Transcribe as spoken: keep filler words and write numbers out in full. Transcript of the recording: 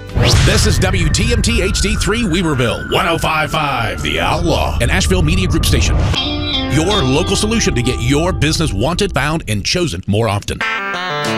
This is W T M T H D three Weaverville, one oh five point five The Outlaw, an Asheville Media Group station. Your local solution to get your business wanted, found, and chosen more often.